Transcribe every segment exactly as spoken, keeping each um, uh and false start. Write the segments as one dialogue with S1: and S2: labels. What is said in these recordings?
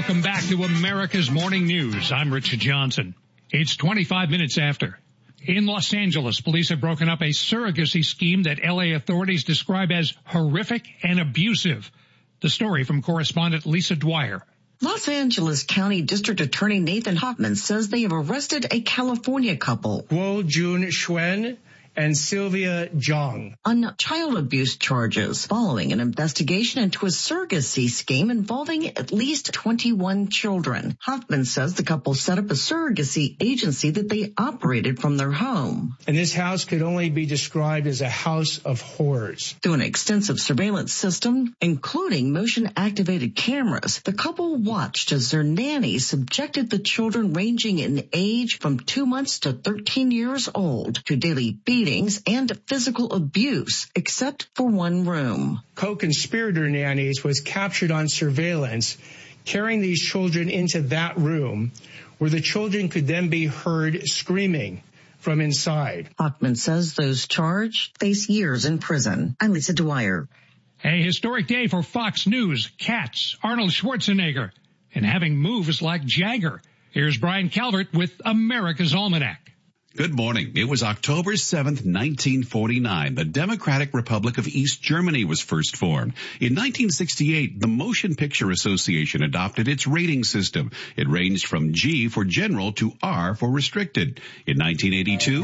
S1: Welcome back to America's Morning News. I'm Richard Johnson. It's twenty-five minutes after. In Los Angeles, police have broken up a surrogacy scheme that L A authorities describe as horrific and abusive. The story from correspondent Lisa Dwyer.
S2: Los Angeles County District Attorney Nathan Hoffman says they have arrested a California couple,
S3: Guo Jun Xuan and Sylvia Zhang,
S2: on child abuse charges following an investigation into a surrogacy scheme involving at least twenty-one children. Hoffman says the couple set up a surrogacy agency that they operated from their home.
S3: And this house could only be described as a house of horrors.
S2: Through an extensive surveillance system, including motion-activated cameras, the couple watched as their nanny subjected the children ranging in age from two months to thirteen years old to daily beatings and physical abuse, except for one room.
S3: Co-conspirator nannies was captured on surveillance carrying these children into that room where the children could then be heard screaming from inside.
S2: Hoffman says those charged face years in prison. I'm Lisa Dwyer.
S1: A historic day for Fox News, Cats, Arnold Schwarzenegger, and having moves like Jagger. Here's Brian Calvert with America's Almanac.
S4: Good morning. It was October seventh, nineteen forty-nine. The Democratic Republic of East Germany was first formed. In nineteen sixty-eight, the Motion Picture Association adopted its rating system. It ranged from G for general to R for restricted. In nineteen eighty-two,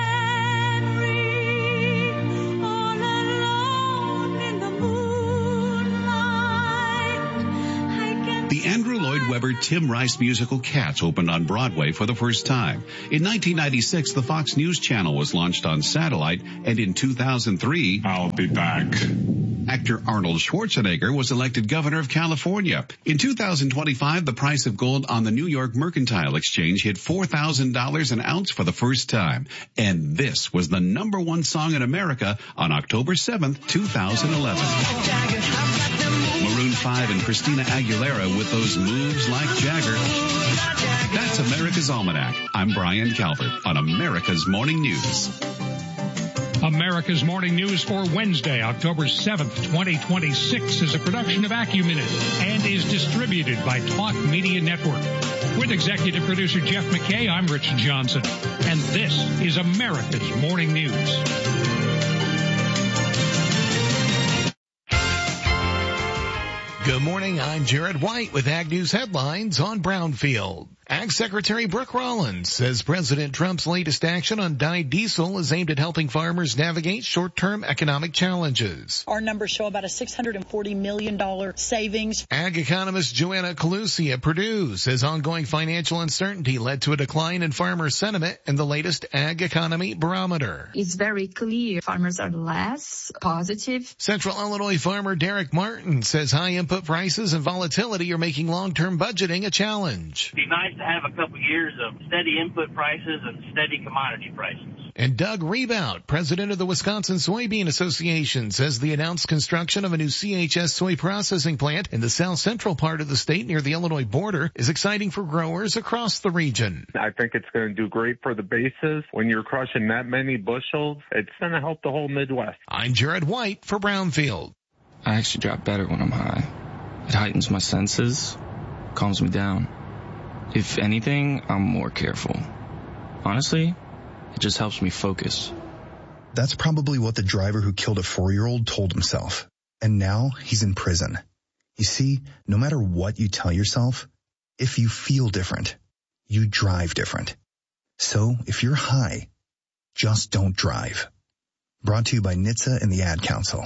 S4: the Andrew Lloyd Webber Tim Rice musical Cats opened on Broadway for the first time. In nineteen ninety-six, the Fox News Channel was launched on satellite, and in two thousand three,
S5: I'll be back.
S4: Actor Arnold Schwarzenegger was elected governor of California. In two thousand twenty-five, the price of gold on the New York Mercantile Exchange hit four thousand dollars an ounce for the first time. And this was the number one song in America on October seventh, two thousand eleven. Maroon five and Christina Aguilera with those moves like Jagger. That's America's Almanac. I'm Brian Calvert on America's Morning News.
S1: America's Morning News for Wednesday, October seventh, twenty twenty-six is a production of AccuMinute and is distributed by Talk Media Network. With executive producer Jeff McKay, I'm Rich Johnson, and this is America's Morning News.
S6: Good morning, I'm Jared White with Ag News headlines on Brownfield. Ag Secretary Brooke Rollins says President Trump's latest action on dyed diesel is aimed at helping farmers navigate short-term economic challenges.
S7: Our numbers show about a six hundred forty million dollars savings.
S6: Ag economist Joanna Calusi at Purdue says ongoing financial uncertainty led to a decline in farmer sentiment in the latest Ag Economy Barometer.
S8: It's very clear farmers are less positive.
S6: Central Illinois farmer Derek Martin says high input prices and volatility are making long-term budgeting a challenge.
S9: It'd be nice to have a couple years of steady input prices and steady commodity prices.
S6: And Doug Rebout, president of the Wisconsin Soybean Association, says the announced construction of a new C H S soy processing plant in the south central part of the state near the Illinois border is exciting for growers across the region.
S10: I think it's going to do great for the bases. When you're crushing that many bushels, it's going to help the whole Midwest.
S6: I'm Jared White for Brownfield.
S11: I actually drop better when I'm high. It heightens my senses, calms me down. If anything, I'm more careful. Honestly, it just helps me focus.
S12: That's probably what the driver who killed a four-year-old told himself. And now he's in prison. You see, no matter what you tell yourself, if you feel different, you drive different. So if you're high, just don't drive. Brought to you by N H T S A and the Ad Council.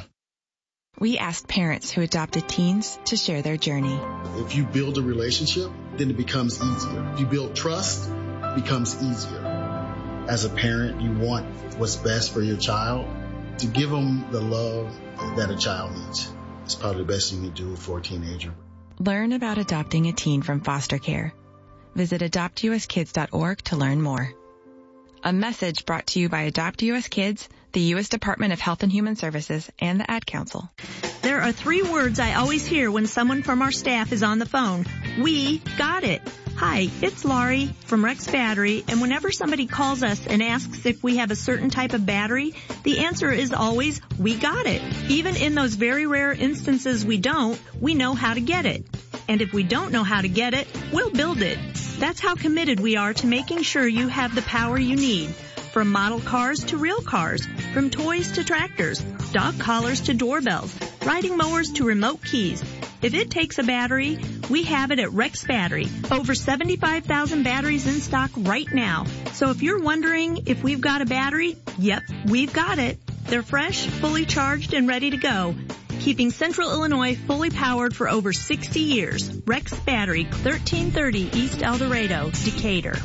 S13: We asked parents who adopted teens to share their journey.
S14: If you build a relationship, then it becomes easier. If you build trust, it becomes easier. As a parent, you want what's best for your child. To give them the love that a child needs. It's probably the best you can do for a teenager.
S13: Learn about adopting a teen from foster care. Visit adopt u s kids dot org to learn more. A message brought to you by Adopt U S Kids, the U S Department of Health and Human Services, and the Ad Council.
S15: There are three words I always hear when someone from our staff is on the phone. We got it. Hi, it's Laurie from Rex Battery, and whenever somebody calls us and asks if we have a certain type of battery, the answer is always, we got it. Even in those very rare instances we don't, we know how to get it. And if we don't know how to get it, we'll build it. That's how committed we are to making sure you have the power you need. From model cars to real cars, from toys to tractors, dog collars to doorbells, riding mowers to remote keys. If it takes a battery, we have it at Rex Battery. Over seventy-five thousand batteries in stock right now. So if you're wondering if we've got a battery, yep, we've got it. They're fresh, fully charged, and ready to go. Keeping Central Illinois fully powered for over sixty years. Rex Battery, thirteen thirty East El Dorado, Decatur.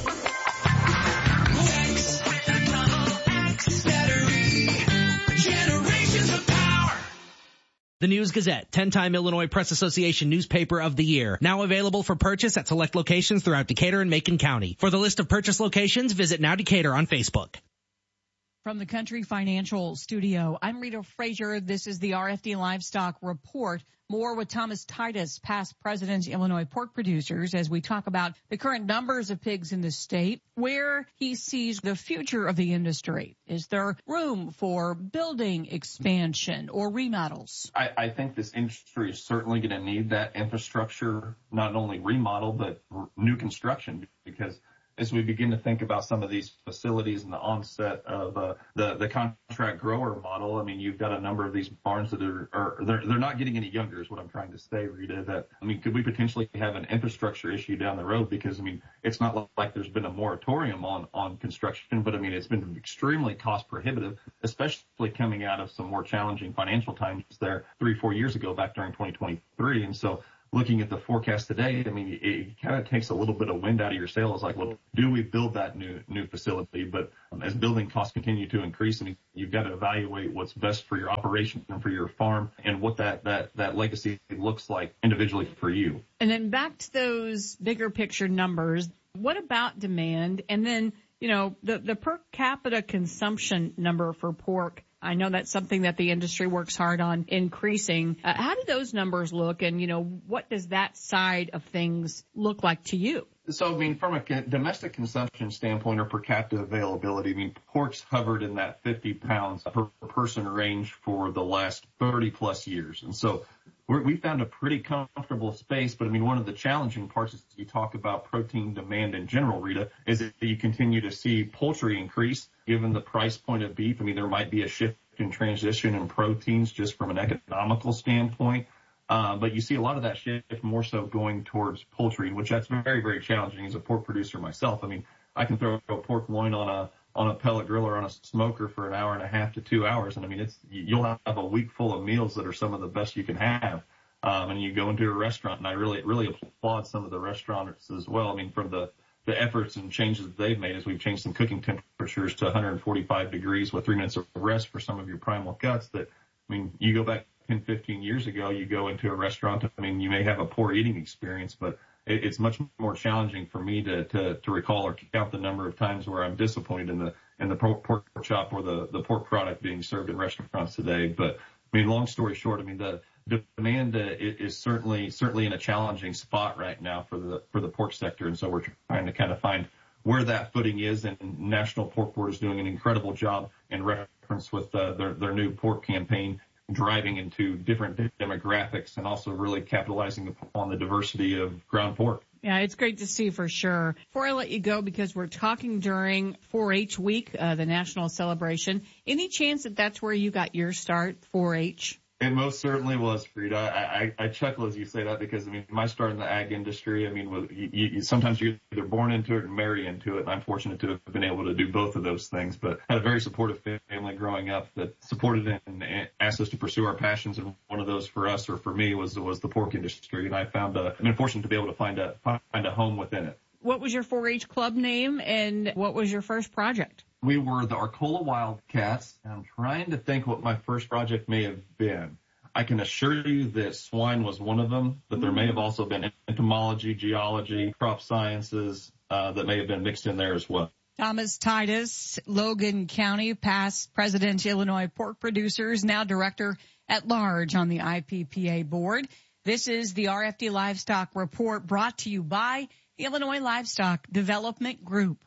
S5: The News Gazette, ten-time Illinois Press Association newspaper of the year. Now available for purchase at select locations throughout Decatur and Macon County. For the list of purchase locations, visit Now Decatur on Facebook.
S16: From the Country Financial Studio, I'm Rita Frazier. This is the R F D Livestock Report. More with Thomas Titus, past president of Illinois Pork Producers, as we talk about the current numbers of pigs in the state, where he sees the future of the industry. Is there room for building expansion or remodels?
S17: I, I think this industry is certainly going to need that infrastructure, not only remodel, but r- new construction, because as we begin to think about some of these facilities and the onset of uh, the the contract grower model, I mean, you've got a number of these barns that are, are they're they're not getting any younger, is what I'm trying to say, Rita. That I mean, could we potentially have an infrastructure issue down the road? Because I mean, it's not like there's been a moratorium on on construction, but I mean, it's been extremely cost prohibitive, especially coming out of some more challenging financial times there three four years ago, back during twenty twenty-three, and so. Looking at the forecast today, I mean, it kind of takes a little bit of wind out of your sails. Like, well, do we build that new new facility? But um, as building costs continue to increase, I mean, you've got to evaluate what's best for your operation and for your farm and what that, that, that legacy looks like individually for you.
S16: And then back to those bigger picture numbers, what about demand? And then, you know, the, the per capita consumption number for pork. I know that's something that the industry works hard on increasing. Uh, how do those numbers look? And, you know, what does that side of things look like to you?
S17: So, I mean, from a domestic consumption standpoint or per capita availability, I mean, pork's hovered in that fifty pounds per person range for the last thirty plus years. And so we're, we found a pretty comfortable space. But, I mean, one of the challenging parts is you talk about protein demand in general, Rita, is that you continue to see poultry increase given the price point of beef. I mean, there might be a shift in transition in proteins just from an economical standpoint. Uh, but you see a lot of that shift more so going towards poultry, which that's very, very challenging as a pork producer myself. I mean, I can throw a pork loin on a on a pellet grill or on a smoker for an hour and a half to two hours. And I mean, it's you'll have a week full of meals that are some of the best you can have. Um, and you go into a restaurant, and I really, really applaud some of the restaurants as well. I mean, from the the efforts and changes that they've made as we've changed some cooking temperatures to one hundred forty-five degrees with three minutes of rest for some of your primal cuts. That, I mean, you go back ten, fifteen years ago, you go into a restaurant, I mean, you may have a poor eating experience, but it, it's much more challenging for me to, to, to recall or count the number of times where I'm disappointed in the, in the pork, pork chop or the, the pork product being served in restaurants today. But I mean, long story short, I mean, the, the demand uh, is certainly, certainly in a challenging spot right now for the, for the pork sector. And so we're trying to kind of find where that footing is, and National Pork Board is doing an incredible job in reference with uh, their, their new pork campaign, driving into different demographics and also really capitalizing upon the diversity of ground pork.
S16: Yeah, it's great to see for sure. Before I let you go, because we're talking during four H week, uh, the national celebration, any chance that that's where you got your start, four H?
S17: It most certainly was, Frida. I, I, I chuckle as you say that because, I mean, my start in the ag industry, I mean, you, you, sometimes you're either born into it or marry into it, and I'm fortunate to have been able to do both of those things, but had a very supportive family growing up that supported it and asked us to pursue our passions, and one of those for us or for me was was the pork industry, and I found a, I've been fortunate to be able to find a, find a home within it.
S16: What was your four H club name, and what was your first project?
S17: We were the Arcola Wildcats, and I'm trying to think what my first project may have been. I can assure you that swine was one of them, but there may have also been entomology, geology, crop sciences uh, that may have been mixed in there as well.
S16: Thomas Titus, Logan County, past president, Illinois Pork Producers, now director at large on the I P P A board. This is the R F D Livestock Report, brought to you by the Illinois Livestock Development Group.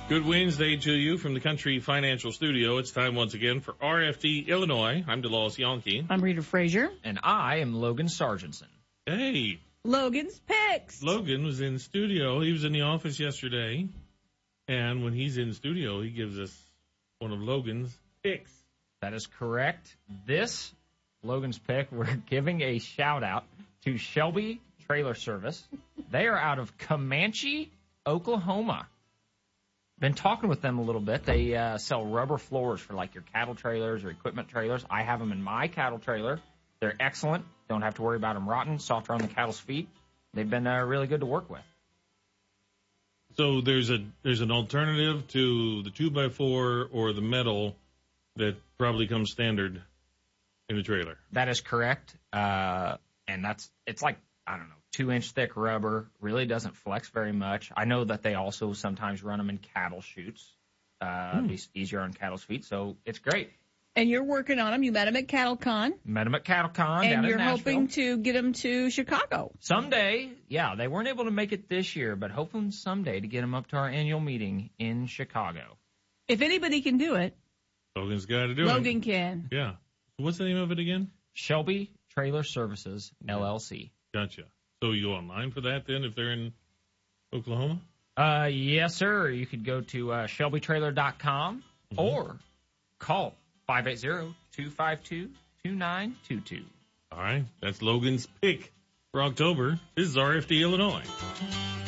S18: Good Wednesday to you from the Country Financial Studio. It's time once again for R F D Illinois. I'm DeLawes Yonke.
S16: I'm Rita Frazier.
S19: And I am Logan Sargentson.
S18: Hey.
S16: Logan's Picks.
S18: Logan was in studio. He was in the office yesterday. And when he's in studio, he gives us one of Logan's picks.
S19: That is correct. This Logan's pick, we're giving a shout out to Shelby Trailer Service. They are out of Comanche, Oklahoma. Been talking with them a little bit. They uh, sell rubber floors for like your cattle trailers or equipment trailers. I have them in my cattle trailer. They're excellent. Don't have to worry about them rotting. Soft around the cattle's feet. They've been uh, really good to work with.
S18: So there's a there's an alternative to the two by four or the metal that probably comes standard in the trailer.
S19: That is correct. Uh, and that's it's like I don't know. Two inch thick rubber, really doesn't flex very much. I know that they also sometimes run them in cattle chutes. Uh, mm. Be easier on cattle's feet, so it's great.
S16: And you're working on them. You met them at CattleCon.
S19: Met them at CattleCon.
S16: And
S19: down
S16: you're
S19: in Nashville.
S16: hoping to get them to Chicago.
S19: Someday, yeah. They weren't able to make it this year, but hoping someday to get them up to our annual meeting in Chicago.
S16: If anybody can do it,
S18: Logan's got to do
S16: Logan
S18: it.
S16: Logan can.
S18: Yeah. What's the name of it again?
S19: Shelby Trailer Services, L L C.
S18: Gotcha. So you go online for that then if they're in Oklahoma?
S19: Uh, yes, sir. You could go to uh, shelby trailer dot com mm-hmm. or call five eight zero, two five two, two nine two two.
S18: All right. That's Logan's pick for October. This is R F D Illinois.